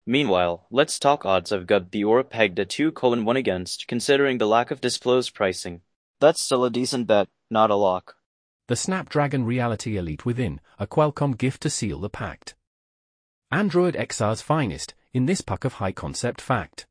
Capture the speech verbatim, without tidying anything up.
Meanwhile, let's talk odds. I've got the Aura pegged at two colon one against, considering the lack of disclosed pricing. That's still a decent bet, not a lock. The Snapdragon Reality Elite within, a Qualcomm gift to seal the pact. Android X R's finest, in this pack of high-concept fact.